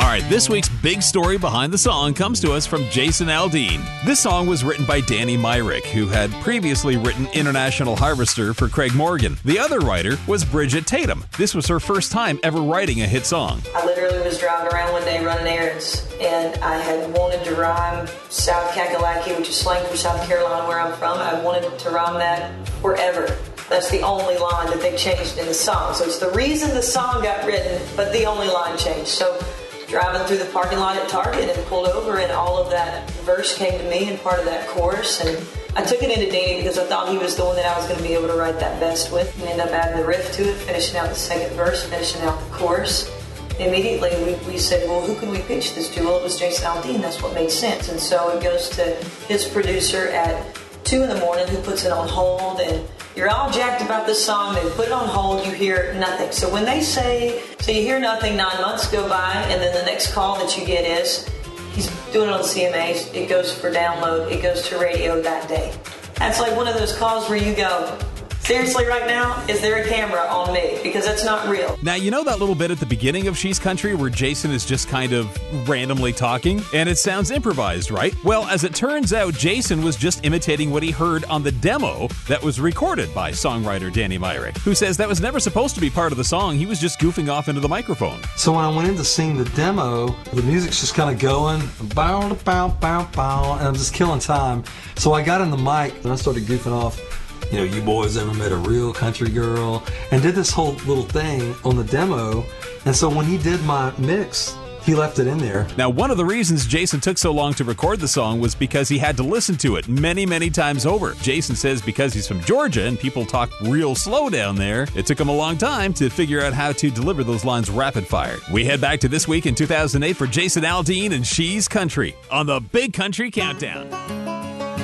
right, this week's big story behind the song comes to us from Jason Aldean. This song was written by Danny Myrick, who had previously written International Harvester for Craig Morgan. The other writer was Bridget Tatum. This was her first time ever writing a hit song. I literally was driving around one day running errands, and I had wanted to rhyme South Kakalaki, which is slang for South Carolina, where I'm from. I wanted to rhyme that forever. That's the only line that they changed in the song. So it's the reason the song got written, but the only line changed. So driving through the parking lot at Target and pulled over, and all of that verse came to me and part of that chorus. And I took it into Danny because I thought he was the one that I was going to be able to write that best with. And ended up adding the riff to it, finishing out the second verse, finishing out the chorus. Immediately we said, well, who can we pitch this to? Well, it was Jason Aldean. That's what made sense. And so it goes to his producer at 2 a.m, who puts it on hold, and you're all jacked about this song. They put it on hold, you hear nothing. So when they say, so you hear nothing, 9 months go by, and then the next call that you get is, he's doing it on CMAs, it goes for download, it goes to radio that day. That's like one of those calls where you go, seriously right now, is there a camera on me? Because that's not real. Now, you know that little bit at the beginning of She's Country where Jason is just kind of randomly talking? And it sounds improvised, right? Well, as it turns out, Jason was just imitating what he heard on the demo that was recorded by songwriter Danny Myrick, who says that was never supposed to be part of the song. He was just goofing off into the microphone. So when I went in to sing the demo, the music's just kind of going, bow, bow, bow, bow, and I'm just killing time. So I got in the mic and I started goofing off. You know, you boys ever met a real country girl? And did this whole little thing on the demo. And so when he did my mix, he left it in there. Now, one of the reasons Jason took so long to record the song was because he had to listen to it many, many times over. Jason says because he's from Georgia and people talk real slow down there, it took him a long time to figure out how to deliver those lines rapid fire. We head back to this week in 2008 for Jason Aldean and She's Country on the Big Country Countdown.